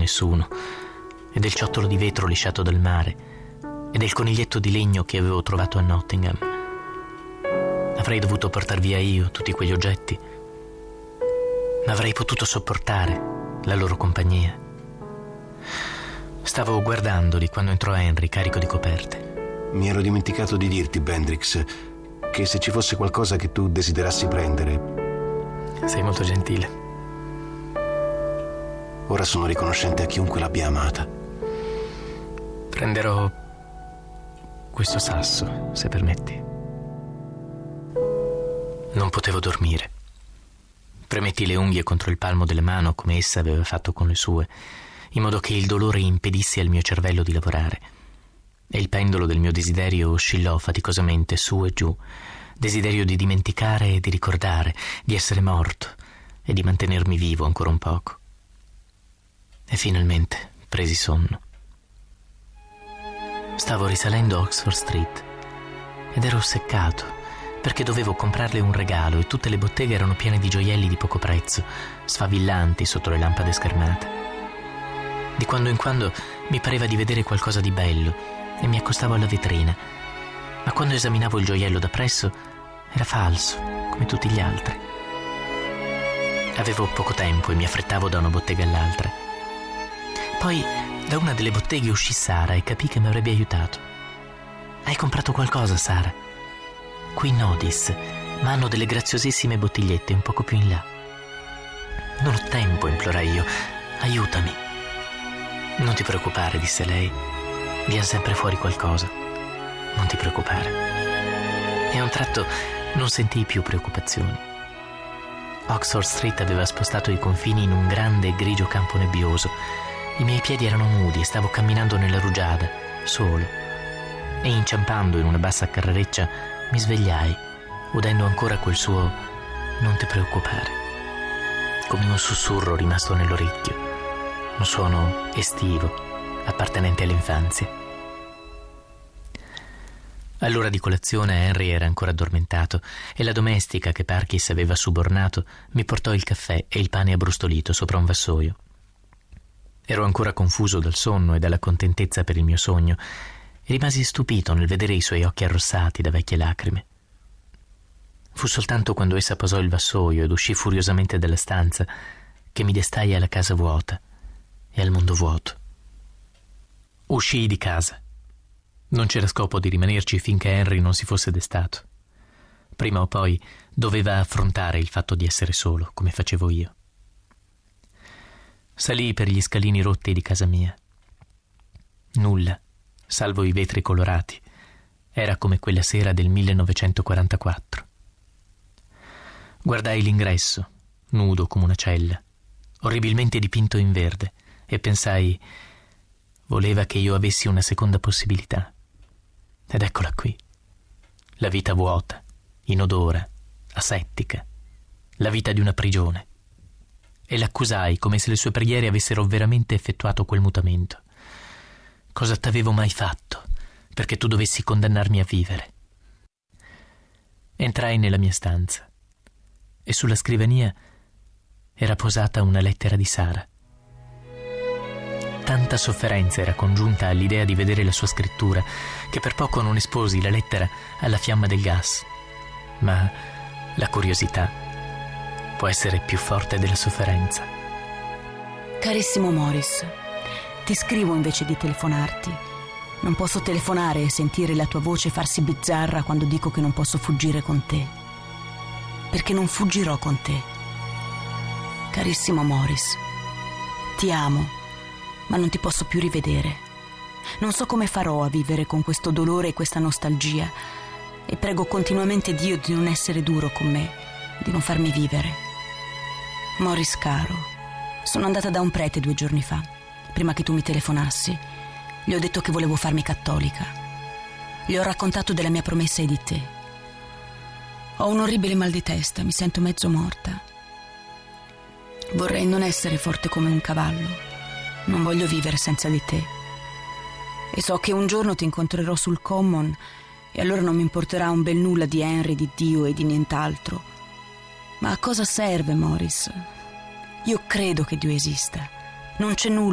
nessuno, e del ciottolo di vetro lisciato dal mare, e del coniglietto di legno che avevo trovato a Nottingham. Avrei dovuto portar via io tutti quegli oggetti, ma avrei potuto sopportare la loro compagnia. Stavo guardandoli quando entrò Henry carico di coperte. Mi ero dimenticato di dirti, Bendrix, che se ci fosse qualcosa che tu desiderassi prendere... Sei molto gentile. Ora sono riconoscente a chiunque l'abbia amata. Prenderò questo sasso, se permetti. Non potevo dormire. Premetti le unghie contro il palmo della mano come essa aveva fatto con le sue, in modo che il dolore impedisse al mio cervello di lavorare. E il pendolo del mio desiderio oscillò faticosamente su e giù, desiderio di dimenticare e di ricordare, di essere morto e di mantenermi vivo ancora un poco. E finalmente presi sonno. Stavo risalendo Oxford Street ed ero seccato perché dovevo comprarle un regalo e tutte le botteghe erano piene di gioielli di poco prezzo, sfavillanti sotto le lampade schermate. Di quando in quando mi pareva di vedere qualcosa di bello e mi accostavo alla vetrina, ma quando esaminavo il gioiello da presso era falso, come tutti gli altri. Avevo poco tempo e mi affrettavo da una bottega all'altra. Poi da una delle botteghe uscì Sara e capì che mi avrebbe aiutato. «Hai comprato qualcosa, Sara?» «Qui no», disse, «ma hanno delle graziosissime bottigliette un poco più in là». «Non ho tempo», implorai io, «aiutami». «Non ti preoccupare», disse lei, «viene sempre fuori qualcosa. Non ti preoccupare». E a un tratto non sentii più preoccupazioni. Oxford Street aveva spostato i confini in un grande e grigio campo nebbioso. I miei piedi erano nudi e stavo camminando nella rugiada, solo. E inciampando in una bassa carrereccia mi svegliai, udendo ancora quel suo «non ti preoccupare», come un sussurro rimasto nell'orecchio, un suono estivo, appartenente all'infanzia. All'ora di colazione Henry era ancora addormentato e la domestica che Parkis aveva subornato mi portò il caffè e il pane abbrustolito sopra un vassoio. Ero ancora confuso dal sonno e dalla contentezza per il mio sogno e rimasi stupito nel vedere i suoi occhi arrossati da vecchie lacrime. Fu soltanto quando essa posò il vassoio ed uscì furiosamente dalla stanza che mi destai alla casa vuota e al mondo vuoto. Uscii di casa. Non c'era scopo di rimanerci finché Henry non si fosse destato. Prima o poi doveva affrontare il fatto di essere solo, come facevo io. Salii per gli scalini rotti di casa mia. Nulla, salvo i vetri colorati. Era come quella sera del 1944. Guardai l'ingresso, nudo come una cella, orribilmente dipinto in verde, e pensai: voleva che io avessi una seconda possibilità. Ed eccola qui. La vita vuota, inodora, asettica. La vita di una prigione. E l'accusai come se le sue preghiere avessero veramente effettuato quel mutamento. Cosa t'avevo mai fatto perché tu dovessi condannarmi a vivere? Entrai nella mia stanza e sulla scrivania era posata una lettera di Sara. Tanta sofferenza era congiunta all'idea di vedere la sua scrittura che per poco non esposi la lettera alla fiamma del gas. Ma la curiosità può essere più forte della sofferenza. Carissimo Morris, ti scrivo invece di telefonarti. Non posso telefonare e sentire la tua voce farsi bizzarra quando dico che non posso fuggire con te. Perché non fuggirò con te. Carissimo Morris, ti amo, ma non ti posso più rivedere. Non so come farò a vivere con questo dolore e questa nostalgia e prego continuamente Dio di non essere duro con me, di non farmi vivere. Morris caro, sono andata da un prete 2 giorni fa, prima che tu mi telefonassi. Gli ho detto che volevo farmi cattolica. Gli ho raccontato della mia promessa e di te. Ho un orribile mal di testa, mi sento mezzo morta. Vorrei non essere forte come un cavallo. Non voglio vivere senza di te. E so che un giorno ti incontrerò sul Common e allora non mi importerà un bel nulla di Henry, di Dio e di nient'altro. Ma a cosa serve, Morris? Io credo che Dio esista. Non c'è nulla